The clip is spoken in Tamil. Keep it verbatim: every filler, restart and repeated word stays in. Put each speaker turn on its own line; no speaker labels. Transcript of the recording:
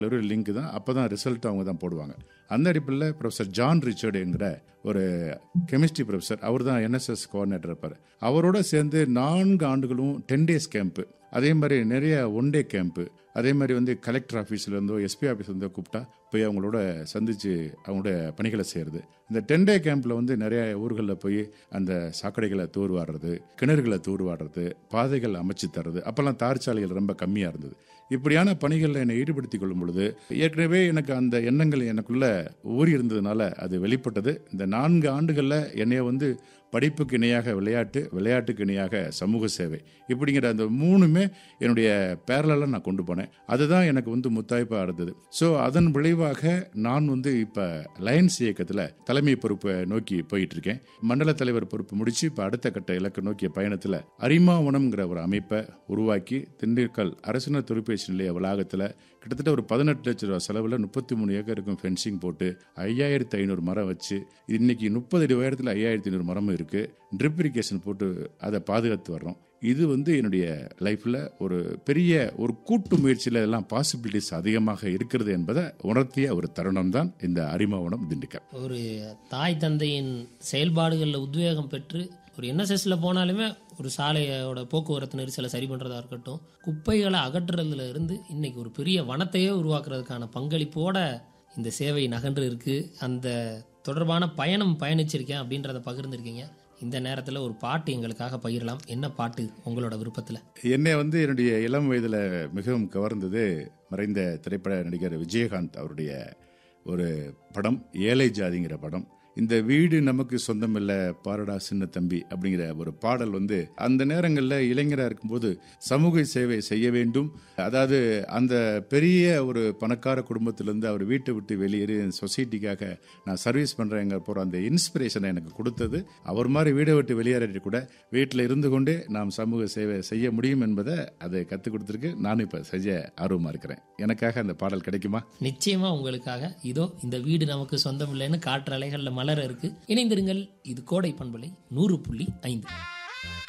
ஒரு லிங்க் தான். அப்போ தான் ரிசல்ட் அவங்க தான் போடுவாங்க. அந்த அடிப்படையில் ப்ரொஃபஸர் ஜான் ரிச்சர்டுங்கிற ஒரு கெமிஸ்ட்ரி ப்ரொஃபஸர், அவர் தான் என்எஸ்எஸ் கோஆர்டினேட்டர் இருப்பார். அவரோட சேர்ந்து நான்கு ஆண்டுகளும் டென் டேஸ் கேம்ப்பு, அதே மாதிரி நிறைய ஒன் டே கேம்ப்பு, அதே மாதிரி வந்து கலெக்டர் ஆஃபீஸ்லேருந்தோ எஸ்பி ஆஃபீஸ்லேருந்தோ கூப்பிட்டா போய் அவங்களோட சந்தித்து அவங்களோட பணிகளை செய்கிறது. இந்த டென் டே கேம்பில் வந்து நிறைய ஊர்களில் போய் அந்த சாக்கடைகளை தூர்வாடுறது, கிணறுகளை தூர்வாடுறது, பாதைகள் அமைச்சு தர்றது. அப்போல்லாம் தார் சாலைகள் ரொம்ப கம்மியாக இருந்தது. இப்படியான பணிகளில் என்னை ஈடுபடுத்தி கொள்ளும் பொழுது ஏற்கனவே எனக்கு அந்த எண்ணங்கள் எனக்குள்ள ஊறி இருந்ததுனால அது வெளிப்பட்டது. இந்த நான்கு ஆண்டுகளில் என்னைய வந்து படிப்புக்கு இணையாக விளையாட்டு, விளையாட்டுக்கு இணையாக சமூக சேவை, இப்படிங்கிற அந்த மூணுமே என்னுடைய பேரலாக நான் கொண்டு போனேன். அதுதான் எனக்கு வந்து முத்தாய்ப்பாக இருந்தது. ஸோ அதன் விளைவாக நான் வந்து இப்போ லயன்ஸ் இயக்கத்தில் தலைமை பொறுப்பை நோக்கி போயிட்டு இருக்கேன். மண்டல தலைவர் பொறுப்பு முடிச்சு இப்போ அடுத்த கட்ட இலக்கு நோக்கிய பயணத்தில் அரிமாவனம்ங்கிற ஒரு அமைப்பை உருவாக்கி திண்டுக்கல் அரசினர் தொழிற்பயிற்சி நிலைய வளாகத்தில் கிட்டத்தட்ட ஒரு பதினெட்டு லட்சம் ரூபா செலவில் முப்பத்தி மூணு ஏக்கருக்கும் ஃபென்சிங் போட்டு ஐயாயிரத்தி ஐநூறு மரம் வச்சு இன்னைக்கு முப்பது அடி உயரத்தில் ஐயாயிரத்தி ஐநூறு மரமும் இருக்குது. ட்ரிப் இரிகேஷன் போட்டு அதை பாதுகாத்து வர்றோம். இது வந்து என்னுடைய லைஃப்பில் ஒரு பெரிய ஒரு கூட்டு முயற்சியில் எல்லாம் பாசிபிலிட்டிஸ் அதிகமாக இருக்கிறது என்பதை உணர்த்திய ஒரு தருணம் தான் இந்த அரிமாவனம் திண்டுக்கல்.
ஒரு தாய் தந்தையின் செயல்பாடுகளில் உத்வேகம் பெற்று ஒரு என்எஸ்எஸ்ல போனாலுமே ஒரு சாலையோட போக்குவரத்து நெரிசலை சரி பண்ணுறதா இருக்கட்டும், குப்பைகளை அகற்றுறதுல இருந்து இன்னைக்கு ஒரு பெரிய வனத்தையே உருவாக்குறதுக்கான பங்களிப்போட இந்த சேவை நகன்று இருக்கு. அந்த தொடர்பான பயணம் பயணிச்சிருக்கேன் அப்படின்றத பகிர்ந்துருக்கீங்க. இந்த நேரத்தில் ஒரு பாட்டு எங்களுக்காக பகிரலாம். என்ன பாட்டு உங்களோட விருப்பத்தில்?
என்னை வந்து என்னுடைய இளம் வயதில் மிகவும் கவர்ந்தது மறைந்த திரைப்பட நடிகர் விஜயகாந்த் அவருடைய ஒரு படம், ஏழை ஜாதிங்கிற படம். இந்த வீடு நமக்கு சொந்தம் இல்லை பாரடா சின்ன தம்பி அப்படிங்கிற ஒரு பாடல் வந்து அந்த நேரங்களில் இளைஞராக இருக்கும்போது சமூக சேவை செய்ய வேண்டும், அதாவது அந்த பெரிய ஒரு பணக்கார குடும்பத்திலேருந்து அவர் வீட்டை விட்டு வெளியேறி சொசைட்டிக்காக நான் சர்வீஸ் பண்ணுறேங்க போகிற அந்த இன்ஸ்பிரேஷனை எனக்கு கொடுத்தது. அவர் மாதிரி வீடை விட்டு வெளியேறிட்டு கூட வீட்டில் இருந்து கொண்டே நாம் சமூக சேவை செய்ய முடியும் என்பதை அதை கற்றுக் கொடுத்துருக்கு. நானும் இப்போ செய்ய ஆர்வமாக இருக்கிறேன். எனக்காக அந்த பாடல் கிடைக்குமா?
நிச்சயமா உங்களுக்காக. இதோ இந்த வீடு நமக்கு சொந்தம் இல்லைன்னு காற்று அலைகளில் மலர இருக்கு. இணைந்திருங்கள். இது கோடை பண்பலை நூறு புள்ளி ஐந்து.